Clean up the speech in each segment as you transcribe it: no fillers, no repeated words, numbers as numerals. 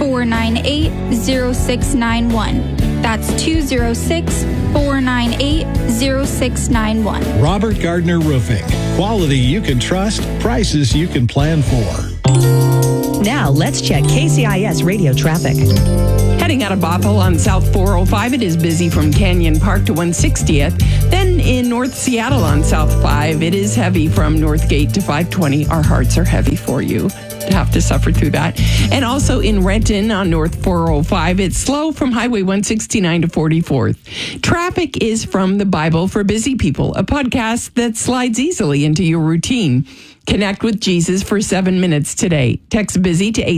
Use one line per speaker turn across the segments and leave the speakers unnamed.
206-498-0691. That's 206-498-0691.
Robert Gardner Roofing. Quality you can trust, prices you can plan for.
Now let's check KCIS radio traffic.
Heading out of Bothell on South 405, it is busy from Canyon Park to 160th. Then in North Seattle on South 5, it is heavy from Northgate to 520. Our hearts are heavy for you to have to suffer through that. And also in Renton on North 405, it's slow from Highway 169 to 44th. Traffic is from the Bible for Busy People, a podcast that slides easily into your routine. Connect with Jesus for 7 minutes today. Text BUSY to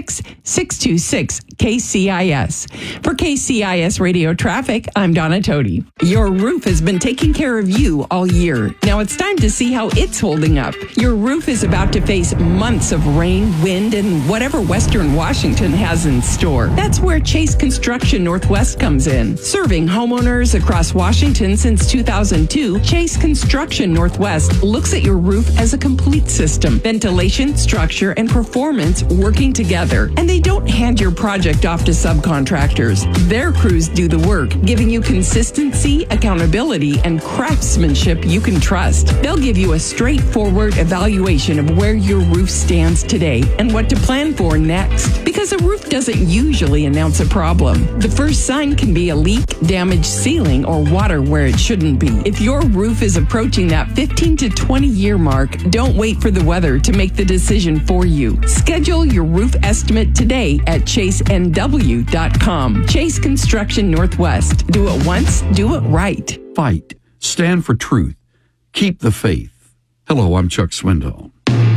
866-626-KCIS. For KCIS Radio Traffic, I'm Donna Tody. Your roof has been taking care of you all year. Now it's time to see how it's holding up. Your roof is about to face months of rain, wind, and whatever Western Washington has in store. That's where Chase Construction Northwest comes in. Serving homeowners across Washington since 2002, Chase Construction Northwest looks at your roof as a complete system, ventilation, structure, and performance working together. And they don't hand your project off to subcontractors. Their crews do the work, giving you consistency, accountability, and craftsmanship you can trust. They'll give you a straightforward evaluation of where your roof stands today and what to plan for next. Because a roof doesn't usually announce a problem. The first sign can be a leak, damaged ceiling, or water where it shouldn't be. If your roof is approaching that 15 to 20 year mark, don't wait for the weather to make the decision for you. Schedule your roof estimate today at chasenw.com. Chase Construction Northwest. Do it once, do it right.
Fight. Stand for truth. Keep the faith. Hello, I'm Chuck Swindoll.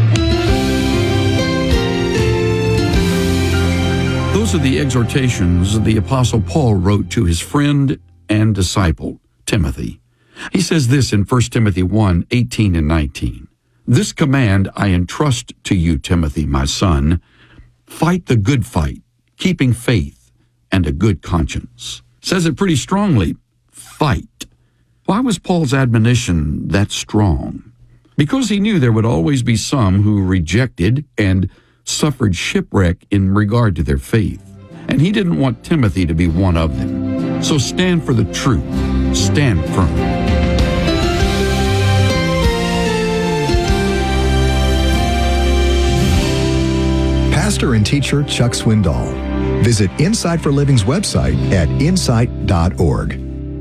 Those are the exhortations the Apostle Paul wrote to his friend and disciple, Timothy. He says this in 1 Timothy 1:18 and 19. This command I entrust to you, Timothy, my son. Fight the good fight, keeping faith and a good conscience. Says it pretty strongly. Fight. Why was Paul's admonition that strong? Because he knew there would always be some who rejected and suffered shipwreck in regard to their faith. And he didn't want Timothy to be one of them. So stand for the truth. Stand firm.
Pastor and teacher Chuck Swindoll. Visit Insight for Living's website at insight.org.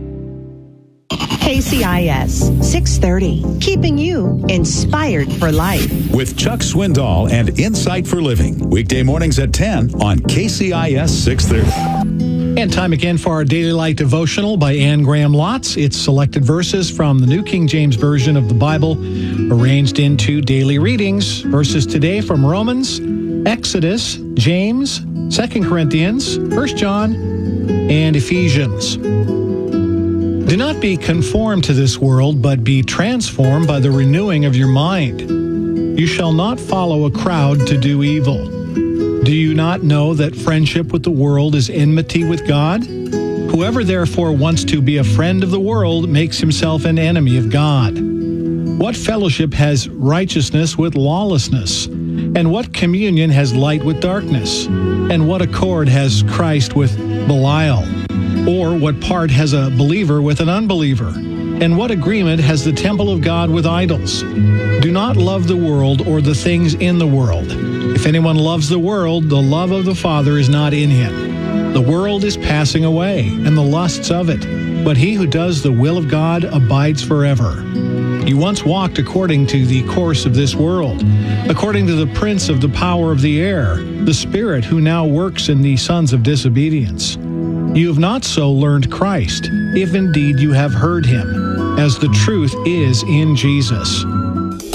KCIS 630, keeping you inspired for life.
With Chuck Swindoll and Insight for Living. Weekday mornings at 10 on KCIS 630. And time again for our Daily Light devotional by Anne Graham Lotz. It's selected verses from the New King James Version of the Bible, arranged into daily readings. Verses today from Romans, Exodus, James, 2 Corinthians, 1 John, and Ephesians. Do not be conformed to this world, but be transformed by the renewing of your mind. You shall not follow a crowd to do evil. Do you not know that friendship with the world is enmity with God? Whoever therefore wants to be a friend of the world makes himself an enemy of God. What fellowship has righteousness with lawlessness? And what communion has light with darkness? And what accord has Christ with Belial? Or what part has a believer with an unbeliever? And what agreement has the temple of God with idols? Do not love the world or the things in the world. If anyone loves the world, the love of the Father is not in him. The world is passing away, and the lusts of it. But he who does the will of God abides forever. You once walked according to the course of this world, according to the prince of the power of the air, the spirit who now works in the sons of disobedience. You have not so learned Christ, if indeed you have heard him, as the truth is in Jesus.